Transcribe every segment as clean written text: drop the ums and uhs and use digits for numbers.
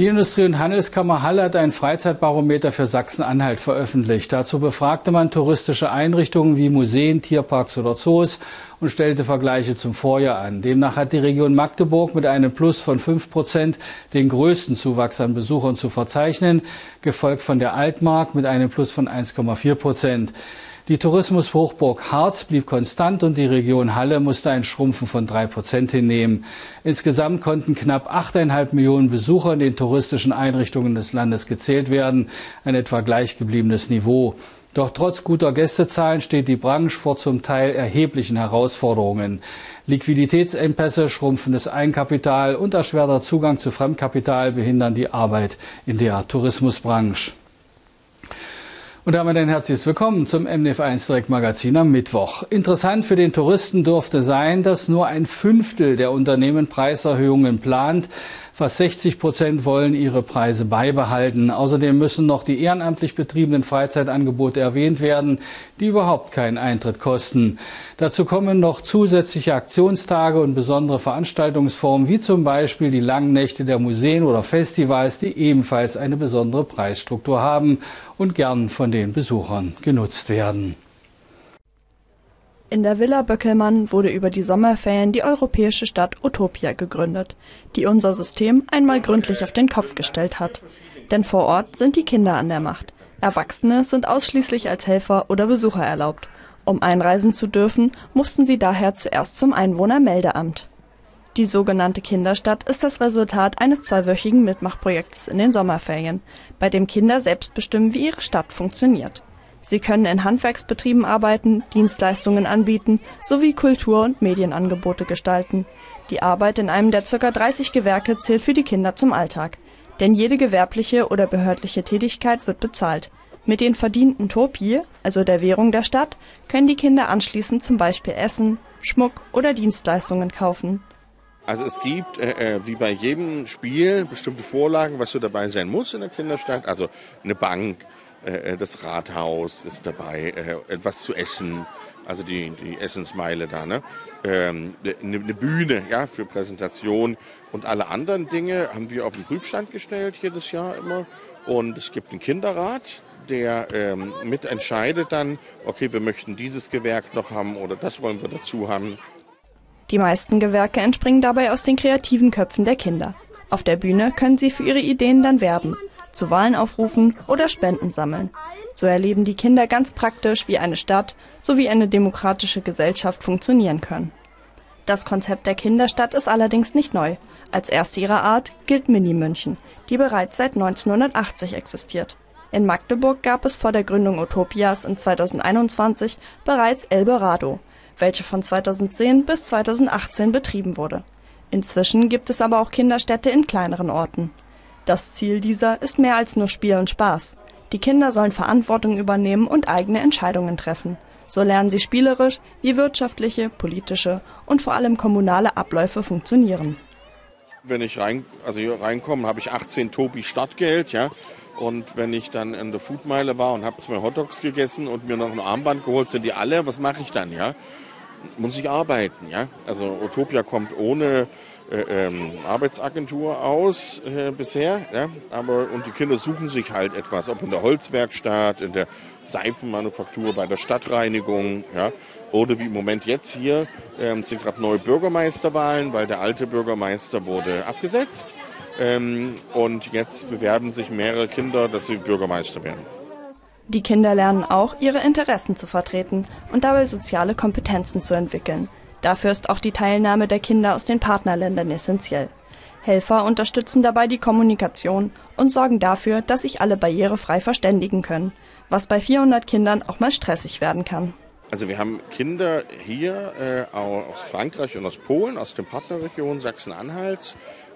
Die Industrie- und Handelskammer Halle hat einen Freizeitbarometer für Sachsen-Anhalt veröffentlicht. Dazu befragte man touristische Einrichtungen wie Museen, Tierparks oder Zoos und stellte Vergleiche zum Vorjahr an. Demnach hat die Region Magdeburg mit einem Plus von 5% den größten Zuwachs an Besuchern zu verzeichnen, gefolgt von der Altmark mit einem Plus von 1,4%. Die Tourismushochburg Harz blieb konstant und die Region Halle musste ein Schrumpfen von 3% hinnehmen. Insgesamt konnten knapp 8,5 Millionen Besucher in den touristischen Einrichtungen des Landes gezählt werden, ein etwa gleich gebliebenes Niveau. Doch trotz guter Gästezahlen steht die Branche vor zum Teil erheblichen Herausforderungen. Liquiditätsengpässe, schrumpfendes Eigenkapital und erschwerter Zugang zu Fremdkapital behindern die Arbeit in der Tourismusbranche. Und damit ein herzliches Willkommen zum MDF1 Direktmagazin am Mittwoch. Interessant für den Touristen dürfte sein, dass nur ein Fünftel der Unternehmen Preiserhöhungen plant. Fast 60% wollen ihre Preise beibehalten. Außerdem müssen noch die ehrenamtlich betriebenen Freizeitangebote erwähnt werden, die überhaupt keinen Eintritt kosten. Dazu kommen noch zusätzliche Aktionstage und besondere Veranstaltungsformen, wie zum Beispiel die langen Nächte der Museen oder Festivals, die ebenfalls eine besondere Preisstruktur haben und gern von den Besuchern genutzt werden. In der Villa Böckelmann wurde über die Sommerferien die europäische Stadt Utopia gegründet, die unser System einmal gründlich auf den Kopf gestellt hat. Denn vor Ort sind die Kinder an der Macht. Erwachsene sind ausschließlich als Helfer oder Besucher erlaubt. Um einreisen zu dürfen, mussten sie daher zuerst zum Einwohnermeldeamt. Die sogenannte Kinderstadt ist das Resultat eines zweiwöchigen Mitmachprojektes in den Sommerferien, bei dem Kinder selbst bestimmen, wie ihre Stadt funktioniert. Sie können in Handwerksbetrieben arbeiten, Dienstleistungen anbieten sowie Kultur- und Medienangebote gestalten. Die Arbeit in einem der ca. 30 Gewerke zählt für die Kinder zum Alltag. Denn jede gewerbliche oder behördliche Tätigkeit wird bezahlt. Mit den verdienten Topi, also der Währung der Stadt, können die Kinder anschließend zum Beispiel Essen, Schmuck oder Dienstleistungen kaufen. Also es gibt, wie bei jedem Spiel, bestimmte Vorlagen, was so dabei sein muss in der Kinderstadt. Also eine Bank, das Rathaus ist dabei, etwas zu essen, also die Essensmeile da, ne? Eine Bühne, ja, für Präsentation und alle anderen Dinge haben wir auf den Prüfstand gestellt jedes Jahr immer. Und es gibt einen Kinderrat, der mitentscheidet dann, okay, wir möchten dieses Gewerk noch haben oder das wollen wir dazu haben. Die meisten Gewerke entspringen dabei aus den kreativen Köpfen der Kinder. Auf der Bühne können sie für ihre Ideen dann werben, zu Wahlen aufrufen oder Spenden sammeln. So erleben die Kinder ganz praktisch, wie eine Stadt sowie eine demokratische Gesellschaft funktionieren können. Das Konzept der Kinderstadt ist allerdings nicht neu. Als erste ihrer Art gilt Mini-München, die bereits seit 1980 existiert. In Magdeburg gab es vor der Gründung Utopias in 2021 bereits Eldorado, welche von 2010 bis 2018 betrieben wurde. Inzwischen gibt es aber auch Kinderstädte in kleineren Orten. Das Ziel dieser ist mehr als nur Spiel und Spaß. Die Kinder sollen Verantwortung übernehmen und eigene Entscheidungen treffen. So lernen sie spielerisch, wie wirtschaftliche, politische und vor allem kommunale Abläufe funktionieren. Wenn ich hier reinkomme, habe ich 18 Topi Startgeld, ja. Und wenn ich dann in der Foodmeile war und habe 2 Hotdogs gegessen und mir noch ein Armband geholt, sind die alle, was mache ich dann, ja? Muss ich arbeiten, ja? Also Utopia kommt ohne Arbeitsagentur aus bisher, ja? Und die Kinder suchen sich halt etwas, ob in der Holzwerkstatt, in der Seifenmanufaktur, bei der Stadtreinigung, ja? Oder wie im Moment jetzt hier sind gerade neue Bürgermeisterwahlen, weil der alte Bürgermeister wurde abgesetzt. Und jetzt bewerben sich mehrere Kinder, dass sie Bürgermeister werden. Die Kinder lernen auch, ihre Interessen zu vertreten und dabei soziale Kompetenzen zu entwickeln. Dafür ist auch die Teilnahme der Kinder aus den Partnerländern essentiell. Helfer unterstützen dabei die Kommunikation und sorgen dafür, dass sich alle barrierefrei verständigen können, was bei 400 Kindern auch mal stressig werden kann. Also wir haben Kinder hier aus Frankreich und aus Polen, aus den Partnerregionen Sachsen-Anhalts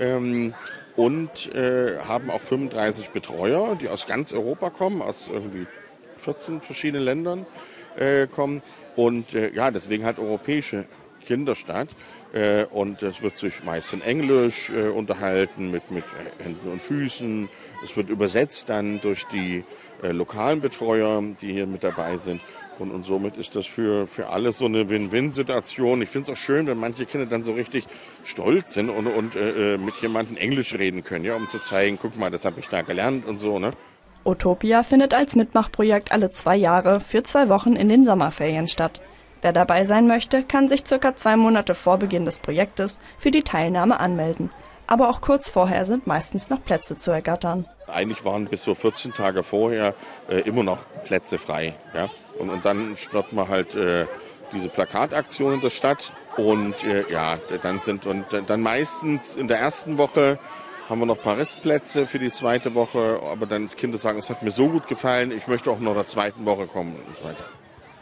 und haben auch 35 Betreuer, die aus ganz Europa kommen, aus irgendwie 14 verschiedenen Ländern kommen und deswegen halt europäische Kinderstadt und es wird sich meist in Englisch unterhalten mit Händen und Füßen. Es wird übersetzt dann durch die lokalen Betreuer, die hier mit dabei sind. Und somit ist das für alle so eine Win-Win-Situation. Ich finde es auch schön, wenn manche Kinder dann so richtig stolz sind und mit jemandem Englisch reden können, ja, um zu zeigen, guck mal, das habe ich da gelernt und so, ne? Utopia findet als Mitmachprojekt alle 2 Jahre für 2 Wochen in den Sommerferien statt. Wer dabei sein möchte, kann sich ca. 2 Monate vor Beginn des Projektes für die Teilnahme anmelden. Aber auch kurz vorher sind meistens noch Plätze zu ergattern. Eigentlich waren bis so 14 Tage vorher immer noch Plätze frei, ja. Und dann starten wir halt diese Plakataktion in der Stadt und dann meistens in der ersten Woche haben wir noch ein paar Restplätze für die zweite Woche, aber dann die Kinder sagen, es hat mir so gut gefallen, ich möchte auch noch in der zweiten Woche kommen und so weiter.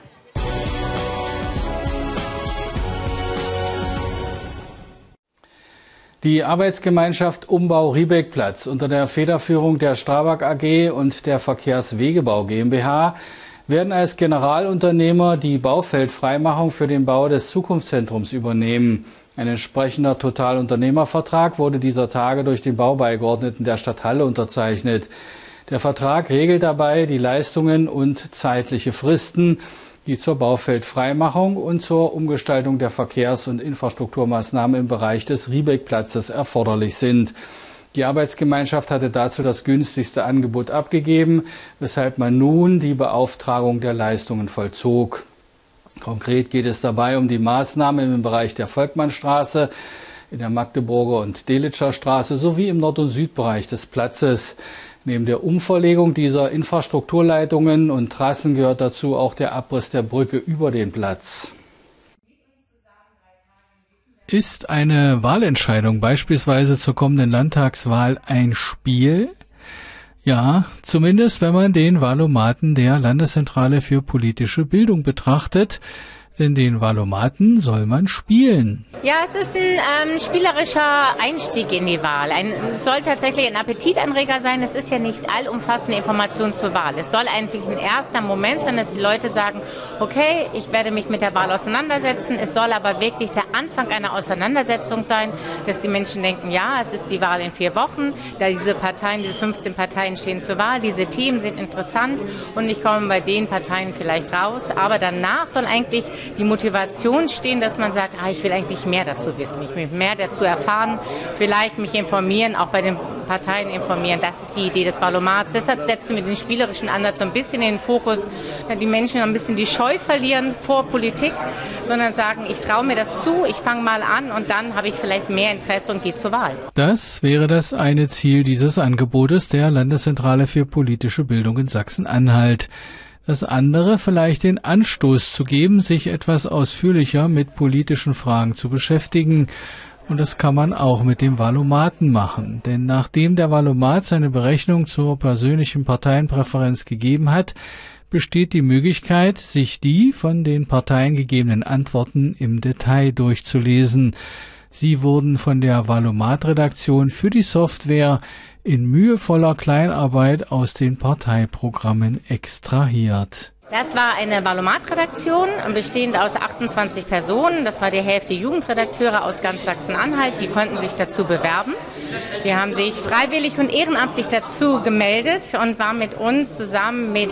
Die Arbeitsgemeinschaft Umbau Riebeckplatz unter der Federführung der Strabag AG und der Verkehrswegebau GmbH werden als Generalunternehmer die Baufeldfreimachung für den Bau des Zukunftszentrums übernehmen. Ein entsprechender Totalunternehmervertrag wurde dieser Tage durch den Baubeigeordneten der Stadt Halle unterzeichnet. Der Vertrag regelt dabei die Leistungen und zeitliche Fristen, die zur Baufeldfreimachung und zur Umgestaltung der Verkehrs- und Infrastrukturmaßnahmen im Bereich des Riebeckplatzes erforderlich sind. Die Arbeitsgemeinschaft hatte dazu das günstigste Angebot abgegeben, weshalb man nun die Beauftragung der Leistungen vollzog. Konkret geht es dabei um die Maßnahmen im Bereich der Volkmannstraße, in der Magdeburger und Delitscher Straße sowie im Nord- und Südbereich des Platzes. Neben der Umverlegung dieser Infrastrukturleitungen und Trassen gehört dazu auch der Abriss der Brücke über den Platz. Ist eine Wahlentscheidung beispielsweise zur kommenden Landtagswahl ein Spiel? Ja, zumindest wenn man den Wahlomaten der Landeszentrale für politische Bildung betrachtet. Denn den Wahlomaten soll man spielen. Ja, es ist ein spielerischer Einstieg in die Wahl. Es soll tatsächlich ein Appetitanreger sein. Es ist ja nicht allumfassende Information zur Wahl. Es soll eigentlich ein erster Moment sein, dass die Leute sagen, okay, ich werde mich mit der Wahl auseinandersetzen. Es soll aber wirklich der Anfang einer Auseinandersetzung sein, dass die Menschen denken, ja, es ist die Wahl in 4 Wochen. Da diese 15 Parteien stehen zur Wahl. Diese Themen sind interessant und ich komme bei den Parteien vielleicht raus. Aber danach soll eigentlich die Motivation stehen, dass man sagt, ich will eigentlich mehr dazu wissen, ich will mehr dazu erfahren, vielleicht mich informieren, auch bei den Parteien informieren. Das ist die Idee des Wahlomats. Deshalb setzen wir den spielerischen Ansatz so ein bisschen in den Fokus, dass die Menschen ein bisschen die Scheu verlieren vor Politik, sondern sagen, ich traue mir das zu, ich fange mal an und dann habe ich vielleicht mehr Interesse und gehe zur Wahl. Das wäre das eine Ziel dieses Angebotes der Landeszentrale für politische Bildung in Sachsen-Anhalt. Das andere vielleicht den Anstoß zu geben, sich etwas ausführlicher mit politischen Fragen zu beschäftigen. Und das kann man auch mit dem Wahlomaten machen. Denn nachdem der Wahlomat seine Berechnung zur persönlichen Parteienpräferenz gegeben hat, besteht die Möglichkeit, sich die von den Parteien gegebenen Antworten im Detail durchzulesen. Sie wurden von der Wahlomat-Redaktion für die Software in mühevoller Kleinarbeit aus den Parteiprogrammen extrahiert. Das war eine Wahlomat-Redaktion, bestehend aus 28 Personen. Das war die Hälfte Jugendredakteure aus ganz Sachsen-Anhalt. Die konnten sich dazu bewerben. Die haben sich freiwillig und ehrenamtlich dazu gemeldet und waren mit uns zusammen mit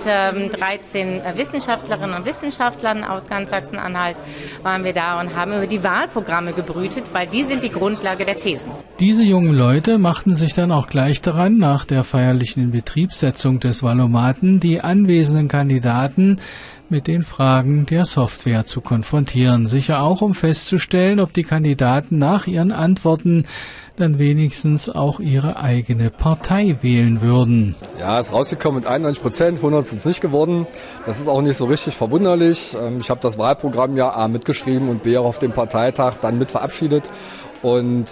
13 Wissenschaftlerinnen und Wissenschaftlern aus ganz Sachsen-Anhalt waren wir da und haben über die Wahlprogramme gebrütet, weil die sind die Grundlage der Thesen. Diese jungen Leute machten sich dann auch gleich daran, nach der feierlichen Inbetriebssetzung des Wahlomaten die anwesenden Kandidaten mit den Fragen der Software zu konfrontieren. Sicher auch, um festzustellen, ob die Kandidaten nach ihren Antworten dann wenigstens auch ihre eigene Partei wählen würden. Ja, ist rausgekommen mit 91%, 100 sind es nicht geworden. Das ist auch nicht so richtig verwunderlich. Ich habe das Wahlprogramm ja A mitgeschrieben und B auch auf dem Parteitag dann mit verabschiedet. Und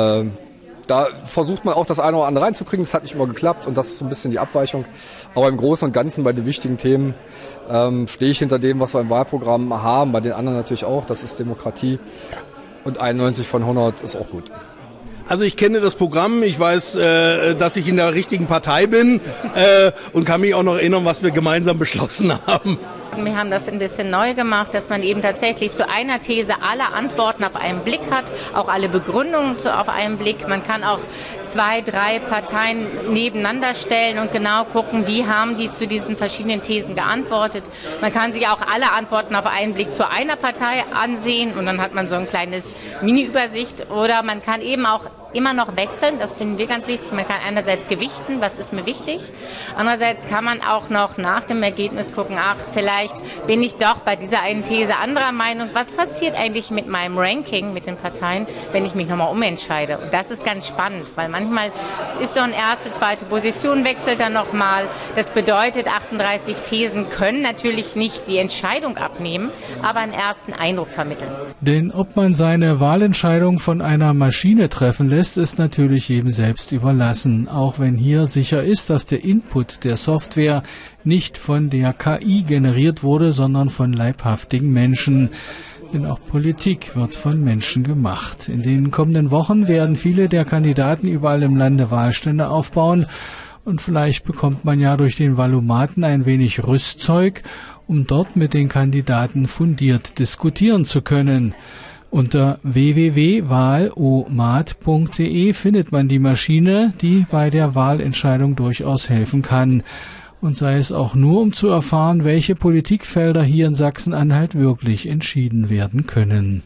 da versucht man auch das eine oder andere reinzukriegen. Das hat nicht immer geklappt und das ist so ein bisschen die Abweichung. Aber im Großen und Ganzen bei den wichtigen Themen stehe ich hinter dem, was wir im Wahlprogramm haben. Bei den anderen natürlich auch. Das ist Demokratie. Und 91 von 100 ist auch gut. Also ich kenne das Programm, ich weiß, dass ich in der richtigen Partei bin und kann mich auch noch erinnern, was wir gemeinsam beschlossen haben. Wir haben das ein bisschen neu gemacht, dass man eben tatsächlich zu einer These alle Antworten auf einen Blick hat, auch alle Begründungen auf einen Blick. Man kann auch 2, 3 Parteien nebeneinander stellen und genau gucken, wie haben die zu diesen verschiedenen Thesen geantwortet. Man kann sich auch alle Antworten auf einen Blick zu einer Partei ansehen und dann hat man so ein kleines Mini-Übersicht. Oder man kann eben auch immer noch wechseln, das finden wir ganz wichtig. Man kann einerseits gewichten, was ist mir wichtig. Andererseits kann man auch noch nach dem Ergebnis gucken, vielleicht bin ich doch bei dieser einen These anderer Meinung. Was passiert eigentlich mit meinem Ranking, mit den Parteien, wenn ich mich nochmal umentscheide? Und das ist ganz spannend, weil manchmal ist so eine erste, zweite Position, wechselt dann nochmal. Das bedeutet, 38 Thesen können natürlich nicht die Entscheidung abnehmen, aber einen ersten Eindruck vermitteln. Denn ob man seine Wahlentscheidung von einer Maschine treffen lässt, ist natürlich jedem selbst überlassen, auch wenn hier sicher ist, dass der Input der Software nicht von der KI generiert wurde, sondern von leibhaftigen Menschen. Denn auch Politik wird von Menschen gemacht. In den kommenden Wochen werden viele der Kandidaten überall im Lande Wahlstände aufbauen und vielleicht bekommt man ja durch den Valomaten ein wenig Rüstzeug, um dort mit den Kandidaten fundiert diskutieren zu können. Unter www.wahlomat.de findet man die Maschine, die bei der Wahlentscheidung durchaus helfen kann. Und sei es auch nur, um zu erfahren, welche Politikfelder hier in Sachsen-Anhalt wirklich entschieden werden können.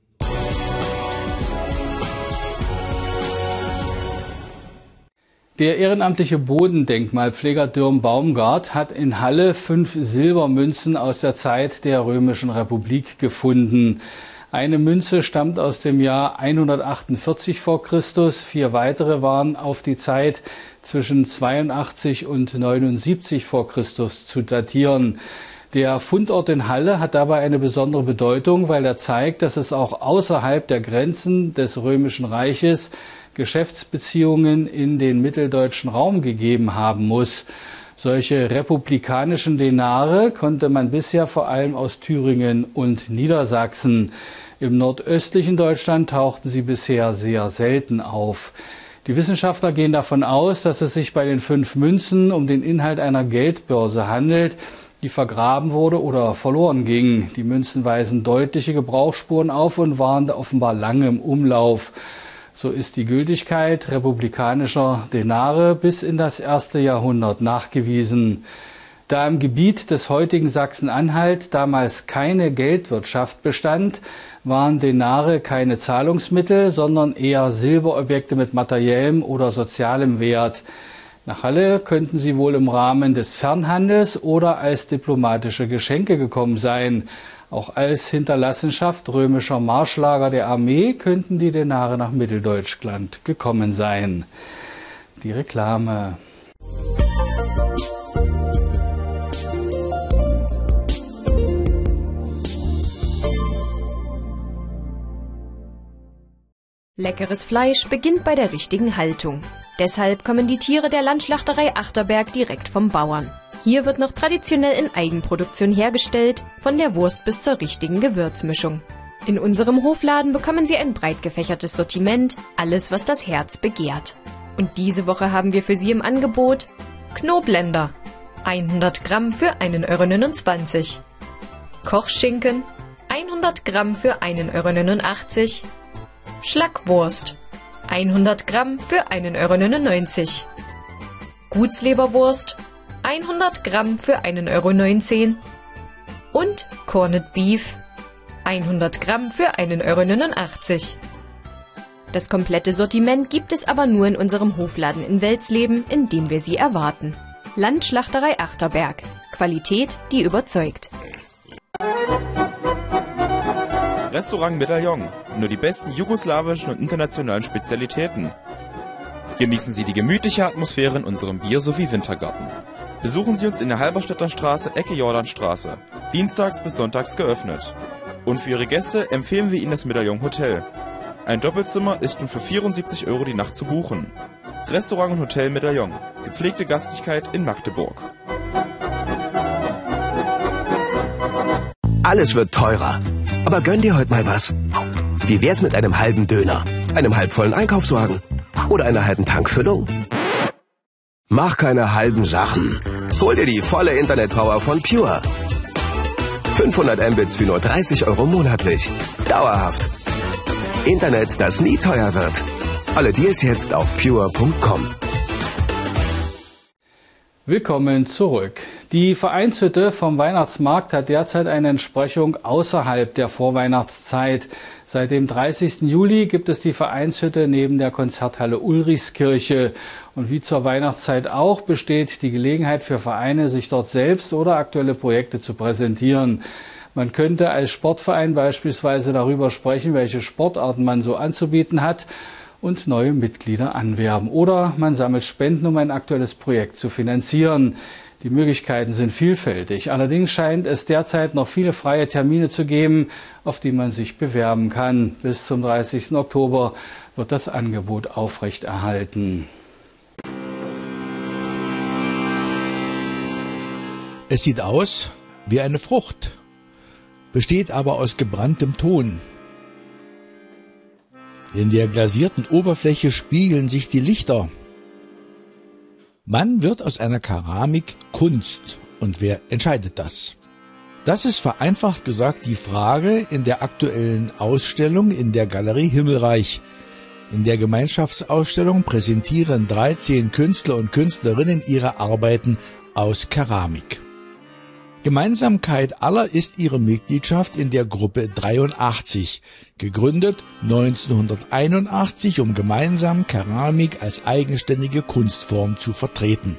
Der ehrenamtliche Bodendenkmalpfleger Dürm Baumgart hat in Halle 5 Silbermünzen aus der Zeit der Römischen Republik gefunden. Eine Münze stammt aus dem Jahr 148 vor Christus, 4 weitere waren auf die Zeit zwischen 82 und 79 vor Christus zu datieren. Der Fundort in Halle hat dabei eine besondere Bedeutung, weil er zeigt, dass es auch außerhalb der Grenzen des Römischen Reiches Geschäftsbeziehungen in den mitteldeutschen Raum gegeben haben muss. Solche republikanischen Denare konnte man bisher vor allem aus Thüringen und Niedersachsen. Im nordöstlichen Deutschland tauchten sie bisher sehr selten auf. Die Wissenschaftler gehen davon aus, dass es sich bei den 5 Münzen um den Inhalt einer Geldbörse handelt, die vergraben wurde oder verloren ging. Die Münzen weisen deutliche Gebrauchsspuren auf und waren offenbar lange im Umlauf. So ist die Gültigkeit republikanischer Denare bis in das 1. Jahrhundert nachgewiesen. Da im Gebiet des heutigen Sachsen-Anhalt damals keine Geldwirtschaft bestand, waren Denare keine Zahlungsmittel, sondern eher Silberobjekte mit materiellem oder sozialem Wert. Nach Halle könnten sie wohl im Rahmen des Fernhandels oder als diplomatische Geschenke gekommen sein. Auch als Hinterlassenschaft römischer Marschlager der Armee könnten die Denare nach Mitteldeutschland gekommen sein. Die Reklame. Leckeres Fleisch beginnt bei der richtigen Haltung. Deshalb kommen die Tiere der Landschlachterei Achterberg direkt vom Bauern. Hier wird noch traditionell in Eigenproduktion hergestellt, von der Wurst bis zur richtigen Gewürzmischung. In unserem Hofladen bekommen Sie ein breit gefächertes Sortiment, alles was das Herz begehrt. Und diese Woche haben wir für Sie im Angebot Knoblender, 100 Gramm für 1,29 €. Kochschinken, 100 Gramm für 1,89 €. Schlackwurst, 100 Gramm für 1,99 €. Gutsleberwurst, 100 Gramm für 1,19 € und Corned Beef, 100 Gramm für 1,89 €. Das komplette Sortiment gibt es aber nur in unserem Hofladen in Welsleben, in dem wir Sie erwarten. Landschlachterei Achterberg. Qualität, die überzeugt. Restaurant Medaillon. Nur die besten jugoslawischen und internationalen Spezialitäten. Genießen Sie die gemütliche Atmosphäre in unserem Bier- sowie Wintergarten. Besuchen Sie uns in der Halberstädter Straße, Ecke Jordanstraße. Dienstags bis sonntags geöffnet. Und für Ihre Gäste empfehlen wir Ihnen das Medaillon Hotel. Ein Doppelzimmer ist nun für 74 € die Nacht zu buchen. Restaurant und Hotel Medaillon. Gepflegte Gastlichkeit in Magdeburg. Alles wird teurer. Aber gönn dir heute mal was. Wie wär's mit einem halben Döner, einem halbvollen Einkaufswagen oder einer halben Tankfüllung? Mach keine halben Sachen. Hol dir die volle Internetpower von Pure. 500 Mbits für nur 30 € monatlich. Dauerhaft. Internet, das nie teuer wird. Alle Deals jetzt auf pure.com. Willkommen zurück. Die Vereinshütte vom Weihnachtsmarkt hat derzeit eine Entsprechung außerhalb der Vorweihnachtszeit. Seit dem 30. Juli gibt es die Vereinshütte neben der Konzerthalle Ulrichskirche. Und wie zur Weihnachtszeit auch besteht die Gelegenheit für Vereine, sich dort selbst oder aktuelle Projekte zu präsentieren. Man könnte als Sportverein beispielsweise darüber sprechen, welche Sportarten man so anzubieten hat und neue Mitglieder anwerben. Oder man sammelt Spenden, um ein aktuelles Projekt zu finanzieren. Die Möglichkeiten sind vielfältig. Allerdings scheint es derzeit noch viele freie Termine zu geben, auf die man sich bewerben kann. Bis zum 30. Oktober wird das Angebot aufrechterhalten. Es sieht aus wie eine Frucht, besteht aber aus gebranntem Ton. In der glasierten Oberfläche spiegeln sich die Lichter. Wann wird aus einer Keramik Kunst und wer entscheidet das? Das ist vereinfacht gesagt die Frage in der aktuellen Ausstellung in der Galerie Himmelreich. In der Gemeinschaftsausstellung präsentieren 13 Künstler und Künstlerinnen ihre Arbeiten aus Keramik. Gemeinsamkeit aller ist ihre Mitgliedschaft in der Gruppe 83, gegründet 1981, um gemeinsam Keramik als eigenständige Kunstform zu vertreten.